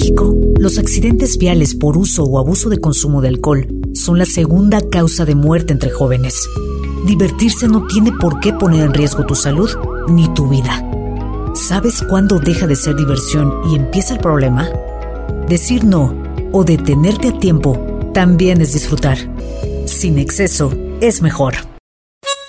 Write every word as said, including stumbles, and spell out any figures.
México, los accidentes viales por uso o abuso de consumo de alcohol son la segunda causa de muerte entre jóvenes. Divertirse no tiene por qué poner en riesgo tu salud ni tu vida. ¿Sabes cuándo deja de ser diversión y empieza el problema? Decir no o detenerte a tiempo también es disfrutar. Sin exceso es mejor.